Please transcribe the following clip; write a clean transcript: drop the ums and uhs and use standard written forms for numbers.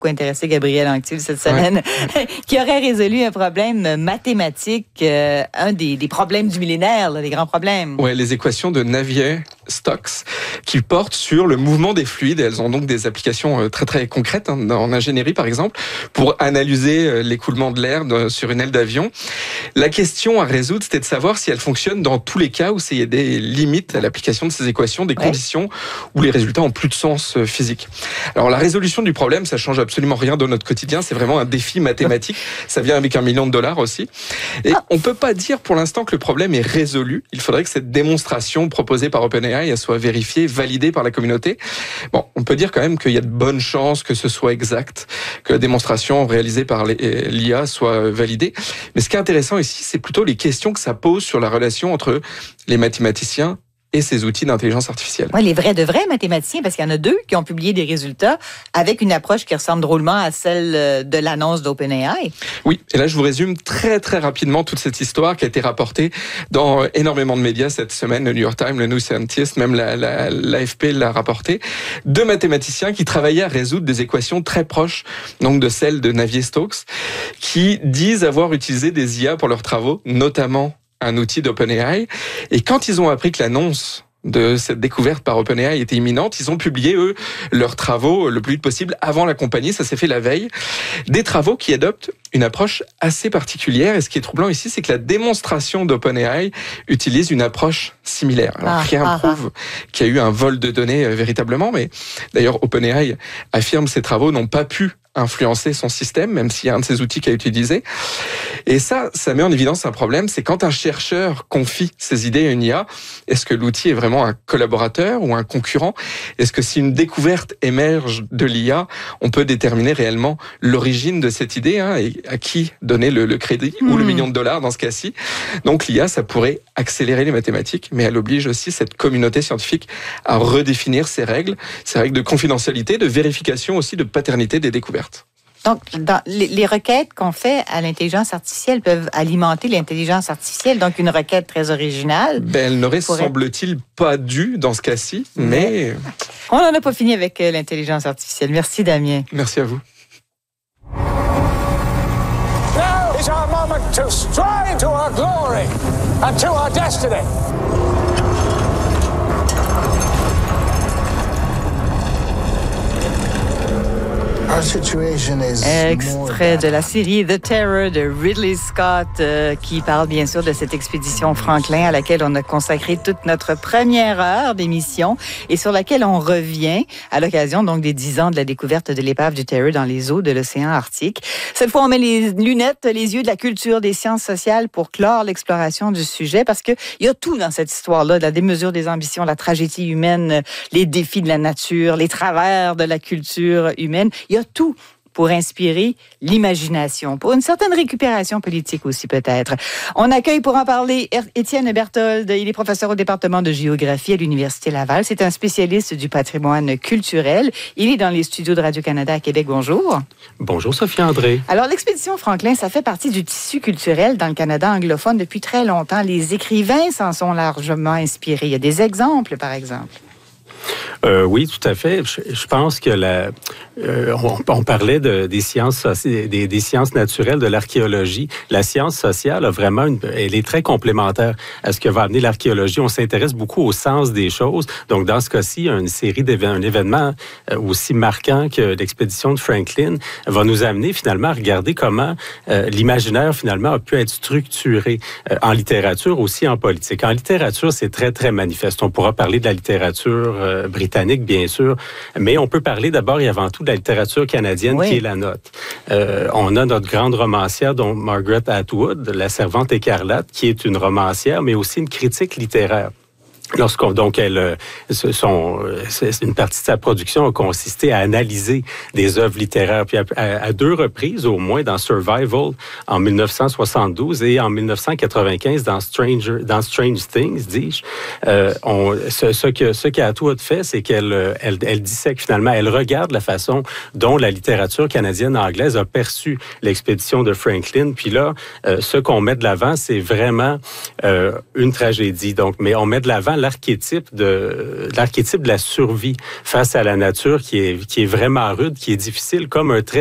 intéressé Gabriel Anctil cette semaine, qui aurait résolu un problème mathématique, un des problèmes du millénaire, là, des grands problèmes. Oui, les équations de Navier-Stokes qui portent sur le mouvement des fluides. Elles ont donc des applications très très concrètes en ingénierie par exemple, pour analyser l'écoulement de l'air sur une aile d'avion. La question à résoudre, c'était de savoir si elles fonctionnent dans tous les cas où il y a des limites à l'application de ces équations, des conditions où les résultats ont plus de sens physique. Alors la résolution du problème, ça change absolument rien dans notre quotidien, c'est vraiment un défi mathématique. Ça vient avec $1 million aussi. Et on peut pas dire pour l'instant que le problème est résolu. Il faudrait que cette démonstration proposée par OpenAI soit vérifiée, validée par la communauté. Bon, on peut dire quand même qu'il y a de bonnes chances que ce soit exact, que la démonstration réalisée par l'IA soit validée. Mais ce qui est intéressant ici, c'est plutôt les questions que ça pose sur la relation entre les mathématiciens et ces outils d'intelligence artificielle. Oui, les vrais de vrais mathématiciens, parce qu'il y en a 2 qui ont publié des résultats avec une approche qui ressemble drôlement à celle de l'annonce d'OpenAI. Oui, et là je vous résume très très rapidement toute cette histoire qui a été rapportée dans énormément de médias cette semaine, le New York Times, le New Scientist, même l'AFP l'a rapporté. 2 mathématiciens qui travaillaient à résoudre des équations très proches donc de celles de Navier-Stokes, qui disent avoir utilisé des IA pour leurs travaux, notamment un outil d'OpenAI. Et quand ils ont appris que l'annonce de cette découverte par OpenAI était imminente, ils ont publié, eux, leurs travaux le plus vite possible avant la compagnie. Ça s'est fait la veille. Des travaux qui adoptent une approche assez particulière. Et ce qui est troublant ici, c'est que la démonstration d'OpenAI utilise une approche similaire. Alors, rien prouve qu'il y a eu un vol de données véritablement, mais d'ailleurs, OpenAI affirme que ces travaux n'ont pas pu influencer son système, même s'il y a un de ses outils qui a utilisé. Et ça met en évidence un problème, c'est quand un chercheur confie ses idées à une IA, est-ce que l'outil est vraiment un collaborateur ou un concurrent? Est-ce que si une découverte émerge de l'IA, on peut déterminer réellement l'origine de cette idée, et à qui donner le crédit ou le $1 million dans ce cas-ci? Donc l'IA, ça pourrait accélérer les mathématiques, mais elle oblige aussi cette communauté scientifique à redéfinir ses règles de confidentialité, de vérification aussi, de paternité des découvertes. Donc, dans les requêtes qu'on fait à l'intelligence artificielle peuvent alimenter l'intelligence artificielle, donc une requête très originale. Elle n'aurait, semble-t-il, pas dû dans ce cas-ci, mais... On n'en a pas fini avec l'intelligence artificielle. Merci, Damien. Merci à vous. Now is our moment to stride to our glory and to our destiny. Extrait de la série The Terror de Ridley Scott qui parle bien sûr de cette expédition Franklin à laquelle on a consacré toute notre première heure d'émission et sur laquelle on revient à l'occasion donc des 10 ans de la découverte de l'épave du Terror dans les eaux de l'océan Arctique. Cette fois, on met les lunettes, les yeux de la culture des sciences sociales pour clore l'exploration du sujet parce que il y a tout dans cette histoire-là, de la démesure des ambitions, la tragédie humaine, les défis de la nature, les travers de la culture humaine. Il y a tout pour inspirer l'imagination, pour une certaine récupération politique aussi peut-être. On accueille pour en parler Étienne Berthold. Il est professeur au département de géographie à l'Université Laval. C'est un spécialiste du patrimoine culturel. Il est dans les studios de Radio-Canada à Québec. Bonjour. Bonjour Sophie André. Alors l'expédition Franklin, ça fait partie du tissu culturel dans le Canada anglophone depuis très longtemps. Les écrivains s'en sont largement inspirés. Il y a des exemples, par exemple. Oui, tout à fait. Je pense que on parlait des sciences des sciences naturelles, de l'archéologie. La science sociale a vraiment elle est très complémentaire à ce que va amener l'archéologie. On s'intéresse beaucoup au sens des choses. Donc, dans ce cas-ci, un événement aussi marquant que l'expédition de Franklin va nous amener finalement à regarder comment l'imaginaire finalement a pu être structuré en littérature, aussi en politique. En littérature, c'est très, très manifeste. On pourra parler de la littérature britannique, bien sûr, mais on peut parler d'abord et avant tout de la littérature canadienne qui est la nôtre. On a notre grande romancière, dont Margaret Atwood, La Servante écarlate, qui est une romancière, mais aussi une critique littéraire. Une partie de sa production a consisté à analyser des œuvres littéraires. Puis à 2 reprises, au moins, dans Survival, en 1972 et en 1995, dans Strange Things, dis-je, ce qu'Atwood fait, c'est qu'elle dissèque finalement, elle regarde la façon dont la littérature canadienne-anglaise a perçu l'expédition de Franklin. Puis là, ce qu'on met de l'avant, c'est vraiment une tragédie. Donc, mais on met de l'avant l'archétype de la survie face à la nature qui est vraiment rude, qui est difficile, comme un trait